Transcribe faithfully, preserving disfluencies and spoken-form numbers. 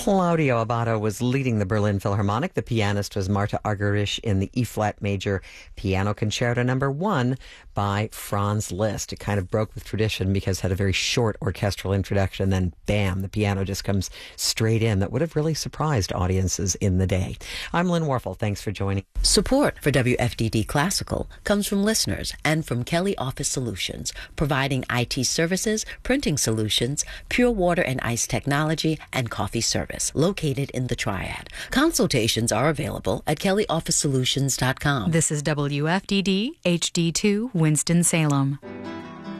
Claudio Abbado was leading the Berlin Philharmonic. The pianist was Marta Argerich in the E-flat major piano concerto number one by Franz Liszt. It kind of broke with tradition because it had a very short orchestral introduction, then bam, the piano just comes straight in. That would have really surprised audiences in the day. I'm Lynn Warfel. Thanks for joining. Support for W F D D Classical comes from listeners and from Kelly Office Solutions, providing I T services, printing solutions, pure water and ice technology, and coffee service, located in the Triad. Consultations are available at kelly office solutions dot com. This is W F D D H D two Winston-Salem.